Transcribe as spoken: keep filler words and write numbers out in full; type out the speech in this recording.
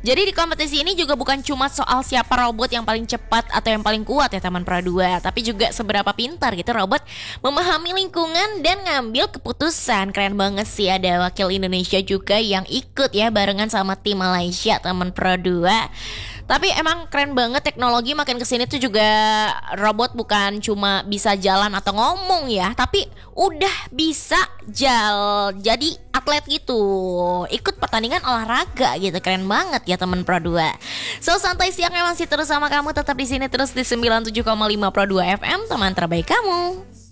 Jadi di kompetisi ini juga bukan cuma soal siapa robot yang paling cepat atau yang paling kuat ya teman Pro dua, tapi juga seberapa pintar gitu robot memahami lingkungan dan ngambil keputusan. Keren banget sih, ada wakil Indonesia juga yang ikut ya barengan sama tim Malaysia teman Pro dua. Tapi emang keren banget, teknologi makin kesini tuh juga robot bukan cuma bisa jalan atau ngomong ya, tapi udah bisa jal jadi atlet gitu, ikut pertandingan olahraga gitu. Keren banget ya teman Pro dua. So santai siangnya masih terus sama kamu, tetap di sini terus di sembilan puluh tujuh koma lima Pro dua F M, teman terbaik kamu.